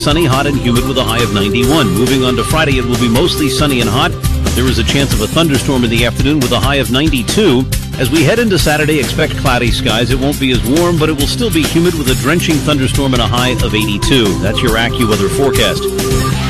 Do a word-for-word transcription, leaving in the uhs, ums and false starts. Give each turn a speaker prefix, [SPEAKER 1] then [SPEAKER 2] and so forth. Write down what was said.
[SPEAKER 1] Sunny, hot, and humid with a high of ninety-one. Moving on to Friday, it will be mostly sunny and hot. There is a chance of a thunderstorm in the afternoon with a high of ninety-two. As we head into Saturday, expect cloudy skies. It won't be as warm, but it will still be humid with a drenching thunderstorm and a high of eighty-two. That's your AccuWeather forecast.